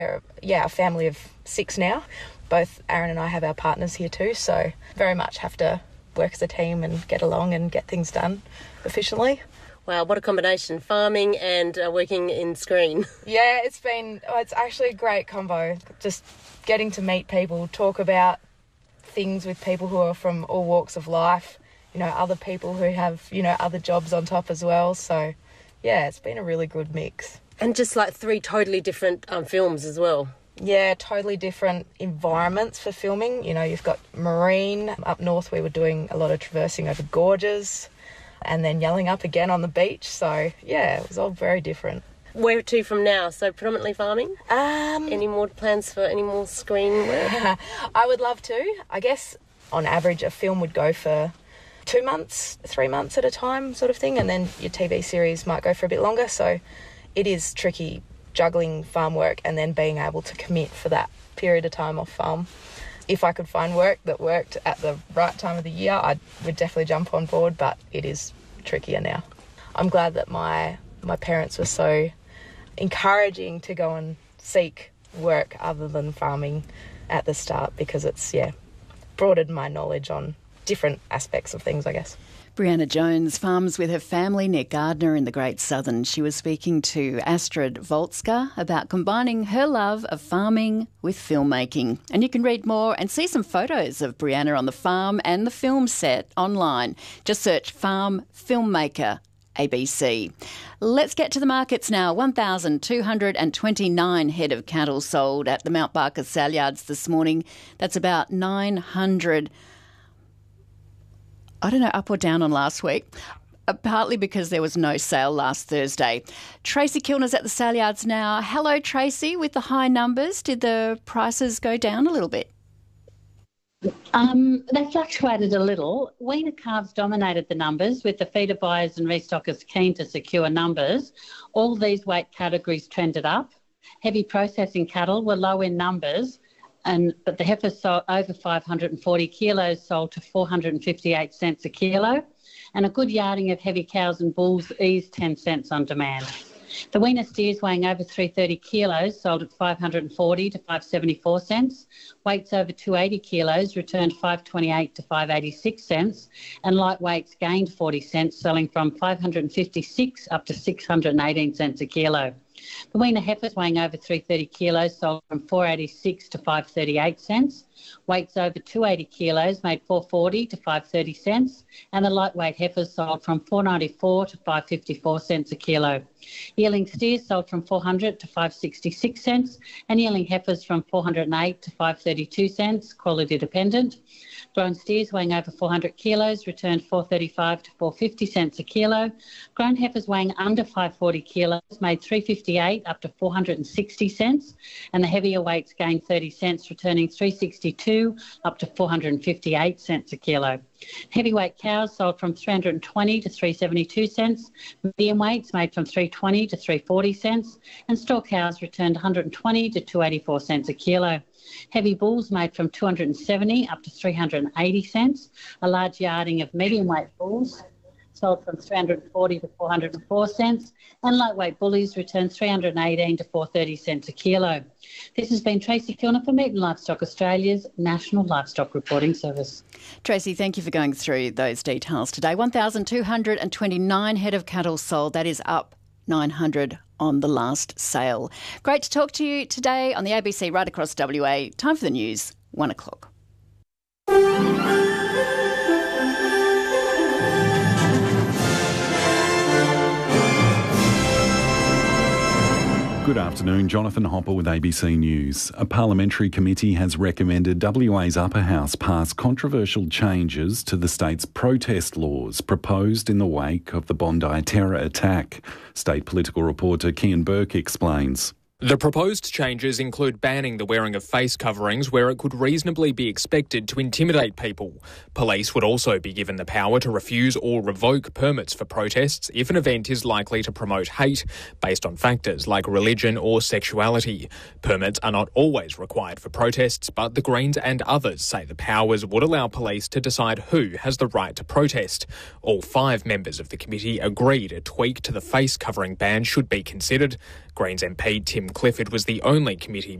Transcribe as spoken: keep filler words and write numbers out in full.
Yeah, a family of six now. Both Aaron and I have our partners here too, so very much have to work as a team and get along and get things done efficiently. Wow, what a combination, farming and uh, working in screen. Yeah, it's been, oh, it's actually a great combo. Just getting to meet people, talk about things with people who are from all walks of life, you know, other people who have, you know, other jobs on top as well. So, yeah, it's been a really good mix. And just like three totally different um, films as well. Yeah, totally different environments for filming. You know, you've got marine. Up north we were doing a lot of traversing over gorges and then yelling up again on the beach. So, yeah, it was all very different. Where to from now? So predominantly farming? Um, any more plans for any more screen work? I would love to. I guess on average a film would go for two months, three months at a time sort of thing, and then your T V series might go for a bit longer. So it is tricky juggling farm work and then being able to commit for that period of time off farm. If I could find work that worked at the right time of the year, I would definitely jump on board, but it is trickier now. I'm glad that my my parents were so encouraging to go and seek work other than farming at the start, because it's, yeah, broadened my knowledge on different aspects of things, I guess. Brianna Jones farms with her family near Gardner in the Great Southern. She was speaking to Astrid Volska about combining her love of farming with filmmaking. And you can read more and see some photos of Brianna on the farm and the film set online. Just search Farm Filmmaker A B C. Let's get to the markets now. one thousand two hundred twenty-nine head of cattle sold at the Mount Barker sale yards this morning. That's about nine hundred, I don't know, up or down on last week, uh, partly because there was no sale last Thursday. Tracy Kilner's at the sale yards now. Hello, Tracy. With the high numbers, did the prices go down a little bit? Um, they fluctuated a little. Weaner calves dominated the numbers, with the feeder buyers and restockers keen to secure numbers. All these weight categories trended up. Heavy processing cattle were low in numbers, and but the heifers sold over five hundred forty kilos sold to four hundred fifty-eight cents a kilo, and a good yarding of heavy cows and bulls eased ten cents on demand. The weaner steers weighing over three hundred thirty kilos sold at five hundred forty to five hundred seventy-four cents. Weights over two hundred eighty kilos returned five hundred twenty-eight to five hundred eighty-six cents, and lightweights gained forty cents, selling from five hundred fifty-six up to six hundred eighteen cents a kilo. The weaner heifers weighing over three hundred thirty kilos sold from four hundred eighty-six to five hundred thirty-eight cents. Weights over two hundred eighty kilos made four hundred forty to five hundred thirty cents, and the lightweight heifers sold from four hundred ninety-four to five hundred fifty-four cents a kilo. Yearling steers sold from four hundred to five hundred sixty-six cents, and yearling heifers from four hundred eight to five hundred thirty-two cents, quality dependent. Grown steers weighing over four hundred kilos returned four hundred thirty-five to four hundred fifty cents a kilo. Grown heifers weighing under five hundred forty kilos made three hundred fifty-eight up to four hundred sixty cents, and the heavier weights gained thirty cents, returning three hundred sixty-two up to four hundred fifty-eight cents a kilo. Heavyweight cows sold from three hundred twenty to three hundred seventy-two cents. Medium weights made from three hundred twenty to three hundred forty cents, and store cows returned one hundred twenty to two hundred eighty-four cents a kilo. Heavy bulls made from two hundred seventy up to three hundred eighty cents. A large yarding of medium weight bulls sold from three hundred forty to four hundred four cents, and lightweight bullies returned three hundred eighteen to four hundred thirty cents a kilo. This has been Tracy Kilner for Meat and Livestock Australia's National Livestock Reporting Service. Tracy, thank you for going through those details today. one thousand two hundred twenty-nine head of cattle sold. That is up nine hundred on the last sale. Great to talk to you today on the A B C right across W A. Time for the news, one o'clock. Good afternoon, Jonathan Hopper with A B C News. A parliamentary committee has recommended W A's upper house pass controversial changes to the state's protest laws proposed in the wake of the Bondi terror attack. State political reporter Kian Burke explains. The proposed changes include banning the wearing of face coverings where it could reasonably be expected to intimidate people. Police would also be given the power to refuse or revoke permits for protests if an event is likely to promote hate based on factors like religion or sexuality. Permits are not always required for protests, but the Greens and others say the powers would allow police to decide who has the right to protest. All five members of the committee agreed a tweak to the face covering ban should be considered. Greens M P Tim Clifford was the only committee